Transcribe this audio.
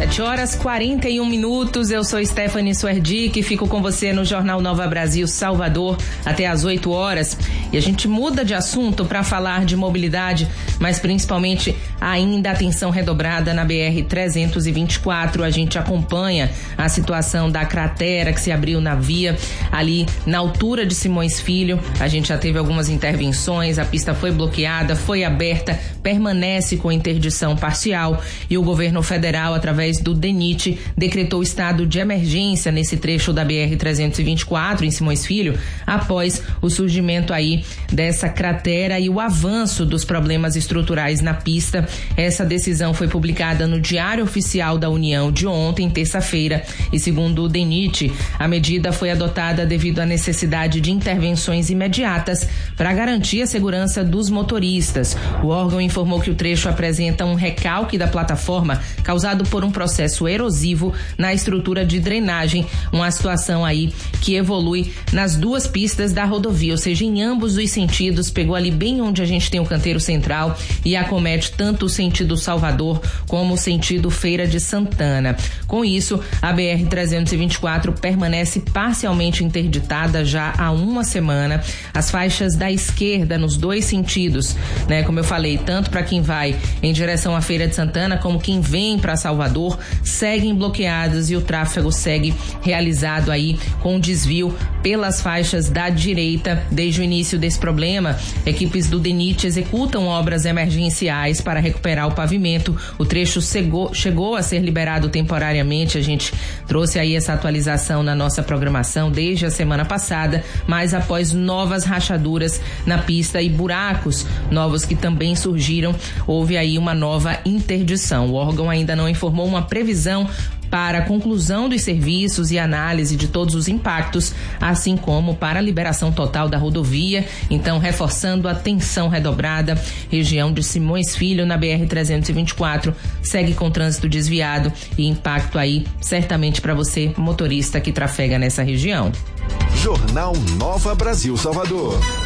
7h41, eu sou Stephanie Suerdic e fico com você no Jornal Nova Brasil Salvador até às 8h. E a gente muda de assunto para falar de mobilidade, mas principalmente ainda atenção redobrada na BR-324. A gente acompanha a situação da cratera que se abriu na via ali na altura de Simões Filho. A gente já teve algumas intervenções, a pista foi bloqueada, foi aberta, permanece com interdição parcial e o governo federal, através do DENIT, decretou estado de emergência nesse trecho da BR-324 em Simões Filho, após o surgimento aí dessa cratera e o avanço dos problemas estruturais na pista. Essa decisão foi publicada no Diário Oficial da União de ontem, terça-feira, e segundo o DENIT, a medida foi adotada devido à necessidade de intervenções imediatas para garantir a segurança dos motoristas. O órgão informou que o trecho apresenta um recalque da plataforma causado por um processo erosivo na estrutura de drenagem, uma situação aí que evolui nas duas pistas da rodovia, ou seja, em ambos os sentidos, pegou ali bem onde a gente tem o canteiro central e acomete tanto o sentido Salvador como o sentido Feira de Santana. Com isso, a BR-324 permanece parcialmente interditada já há uma semana. As faixas da esquerda nos dois sentidos, né, como eu falei, tanto para quem vai em direção à Feira de Santana como quem vem para Salvador, seguem bloqueadas e o tráfego segue realizado aí com desvio pelas faixas da direita. Desde o início desse problema, equipes do DENIT executam obras emergenciais para recuperar o pavimento. O trecho chegou a ser liberado temporariamente. A gente trouxe aí essa atualização na nossa programação desde a semana passada, mas após novas rachaduras na pista e buracos novos que também surgiram, houve aí uma nova interdição. O órgão ainda não informou uma previsão para a conclusão dos serviços e análise de todos os impactos, assim como para a liberação total da rodovia. Então, reforçando a atenção redobrada, região de Simões Filho na BR-324 segue com trânsito desviado e impacto aí certamente para você, motorista que trafega nessa região. Jornal Nova Brasil Salvador.